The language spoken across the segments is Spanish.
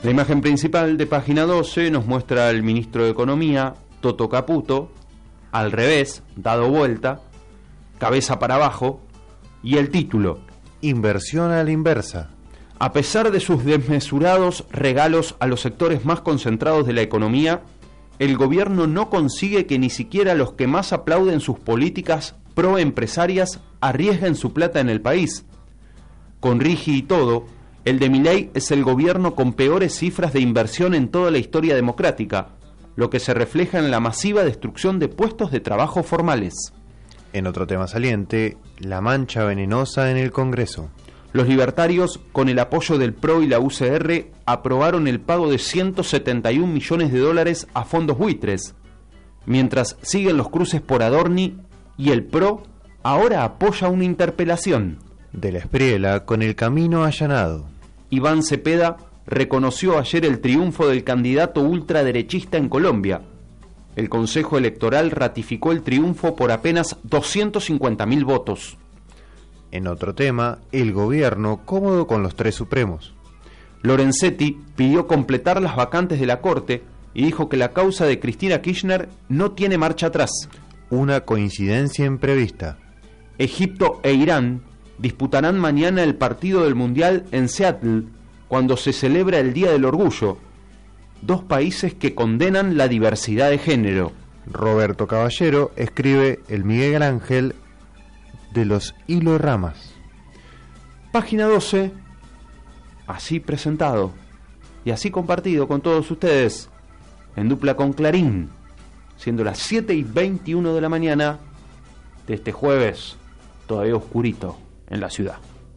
La imagen principal de página 12 nos muestra al ministro de Economía, Toto Caputo, al revés, dado vuelta, cabeza para abajo, y el título: Inversión a la inversa. A pesar de sus desmesurados regalos a los sectores más concentrados de la economía, el gobierno no consigue que ni siquiera los que más aplauden sus políticas proempresarias arriesguen su plata en el país. Con Rigi y todo, el de Milei es el gobierno con peores cifras de inversión en toda la historia democrática, lo que se refleja en la masiva destrucción de puestos de trabajo formales. En otro tema saliente, la mancha venenosa en el Congreso. Los libertarios, con el apoyo del PRO y la UCR, aprobaron el pago de 171 millones de dólares a fondos buitres, mientras siguen los cruces por Adorni y el PRO ahora apoya una interpelación. De la Espriela con el camino allanado. Iván Cepeda reconoció ayer el triunfo del candidato ultraderechista en Colombia. El Consejo Electoral ratificó el triunfo por apenas 250.000 votos. En otro tema, el gobierno cómodo con los 3 supremos. Lorenzetti pidió completar las vacantes de la Corte y dijo que la causa de Cristina Kirchner no tiene marcha atrás. Una coincidencia imprevista. Egipto e Irán disputarán mañana el partido del Mundial en Seattle, cuando se celebra el Día del Orgullo. 2 países que condenan la diversidad de género. Roberto Caballero escribe el Miguel Ángel de los Hilo Ramas. Página 12, así presentado y así compartido con todos ustedes, en dupla con Clarín, siendo las 7:21 de la mañana de este jueves, todavía oscurito en la ciudad.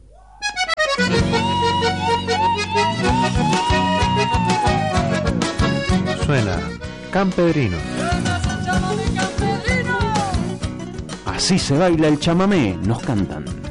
Suena Campedrino. Así se baila el chamamé, nos cantan.